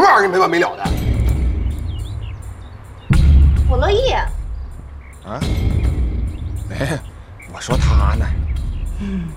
玩意儿没完没了的。 我乐意。 啊？哎，我说他呢。